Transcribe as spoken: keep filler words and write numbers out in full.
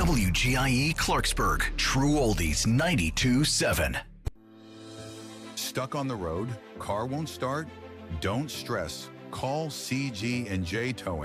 W G I E Clarksburg, True Oldies ninety-two seven. Stuck on the road? Car won't start? Don't stress. Call C G and J Towing.